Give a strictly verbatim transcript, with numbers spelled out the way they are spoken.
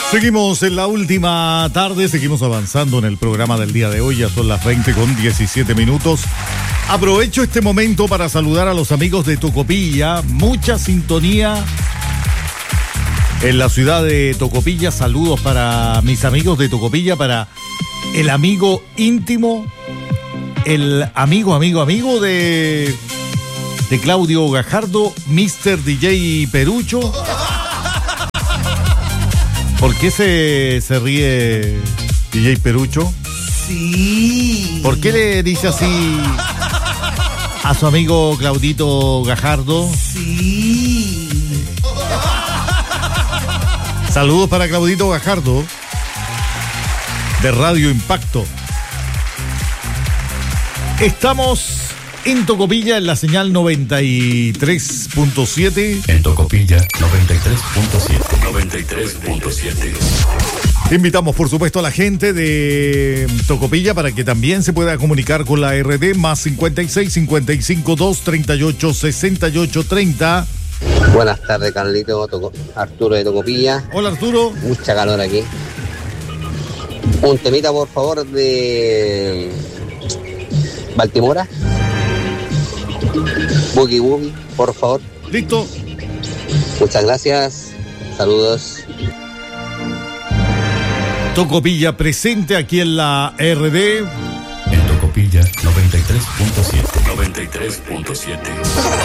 Seguimos en la última tarde, seguimos avanzando en el programa del día de hoy, ya son las veinte con diecisiete minutos. Aprovecho este momento para saludar a los amigos de Tocopilla, mucha sintonía en la ciudad de Tocopilla. Saludos para mis amigos de Tocopilla, para el amigo íntimo, el amigo, amigo, amigo de, de Claudio Gajardo, mister D J Perucho. ¿Por qué se, se ríe D J Perucho? Sí. ¿Por qué le dice así a su amigo Claudito Gajardo? Sí. Saludos para Claudito Gajardo de Radio Impacto. Estamos en Tocopilla en la señal noventa y tres punto siete. En Tocopilla noventa y tres punto siete. noventa y tres punto siete. Invitamos, por supuesto, a la gente de Tocopilla para que también se pueda comunicar con la R D más cincuenta y seis, cincuenta y cinco, dos, treinta y ocho, sesenta y ocho, treinta. Buenas tardes, Carlito, Toco, Arturo de Tocopilla. Hola, Arturo. Mucha calor aquí. Un temita, por favor, de Baltimora. Boogie Woogie, por favor. Listo. Muchas gracias. Saludos. Tocopilla presente aquí en la R D. En Tocopilla noventa y tres punto siete. noventa y tres punto siete.